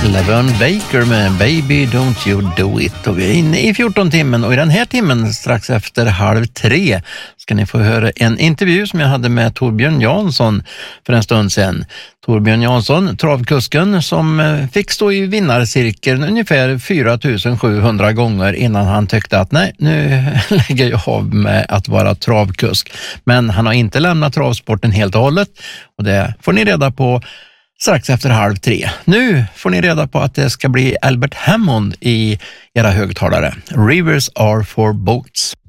Levon Baker med Baby Don't You Do It. Och vi är inne i 14-timmen och i den här timmen strax efter 2:30 ska ni få höra en intervju som jag hade med Torbjörn Jansson för en stund sedan. Torbjörn Jansson, travkusken som fick stå i vinnarcirkeln ungefär 4700 gånger innan han tyckte att nej, nu lägger jag av med att vara travkusk. Men han har inte lämnat travsporten helt och hållet och det får ni reda på strax efter 2:30. Nu får ni reda på att det ska bli Albert Hammond i era högtalare. Rivers are for boats.